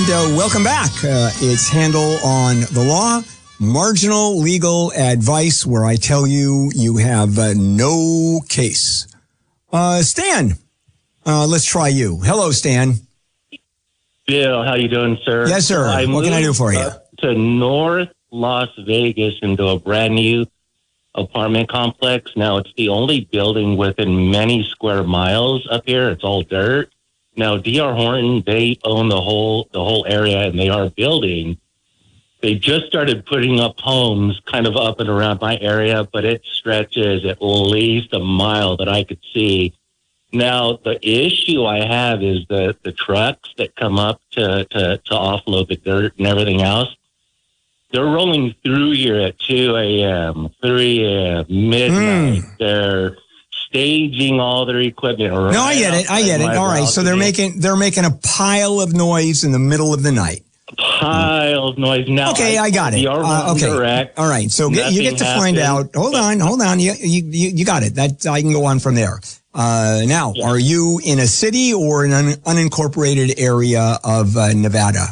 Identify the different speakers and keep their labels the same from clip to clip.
Speaker 1: welcome back. It's Handel on the Law, marginal legal advice where I tell you you have no case. Stan, let's try you. Hello, Stan.
Speaker 2: Bill, how you doing, sir?
Speaker 1: Yes, sir. What can I do for you?
Speaker 2: To North Las Vegas into a brand new apartment complex. Now, it's the only building within many square miles up here. It's all dirt. Now, D.R. Horton, they own the whole area, and they are building. They just started putting up homes kind of up and around my area, but it stretches at least a mile that I could see. Now, the issue I have is the trucks that come up to offload the dirt and everything else. They're rolling through here at 2 a.m., 3 a.m., midnight. They're staging all their equipment. Right.
Speaker 1: No, I get it. All right, so they're making a pile of noise in the middle of the night.
Speaker 2: Pile of noise. Now,
Speaker 1: okay, I got it. Okay,
Speaker 2: correct.
Speaker 1: All right. So you get to find out. Hold on. You got it. That I can go on from there. Now, are you in a city or in an unincorporated area of Nevada?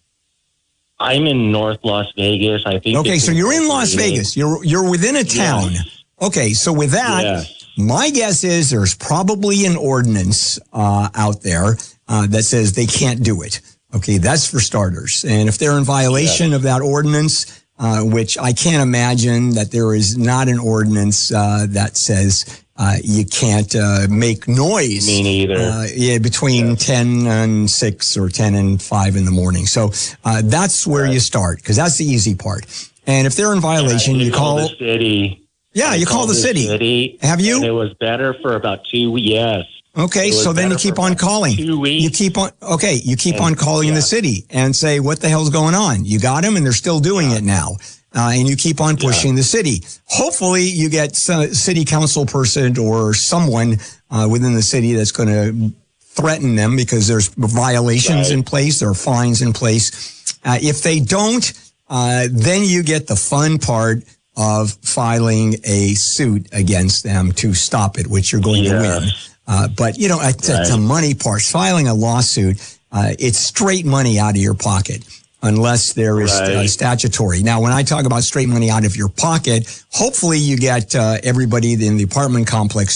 Speaker 2: I'm in North Las Vegas. I think.
Speaker 1: Okay, so you're in Las Vegas. You're within a town. Yes. Okay, so with that. Yes. My guess is there's probably an ordinance out there that says they can't do it. Okay, that's for starters. And if they're in violation of that ordinance, which I can't imagine that there is not an ordinance that says you can't make noise.
Speaker 2: Me neither.
Speaker 1: Between 10 and 6 or 10 and 5 in the morning. So that's where you start, because that's the easy part. And if they're in violation, you call
Speaker 2: the city.
Speaker 1: Yeah, you call the city. Have you?
Speaker 2: And it was better for about 2 weeks. Yes.
Speaker 1: Okay, so then you keep on calling.
Speaker 2: 2 weeks.
Speaker 1: You keep on calling the city and say, what the hell's going on? You got them, and they're still doing it now. And you keep on pushing the city. Hopefully you get a city council person or someone within the city that's going to threaten them because there's violations in place, there are fines in place. If they don't, then you get the fun part of filing a suit against them to stop it, which you're going to win. But, it's a money part. Filing a lawsuit, it's straight money out of your pocket unless there is statutory. Now, when I talk about straight money out of your pocket, hopefully you get everybody in the apartment complex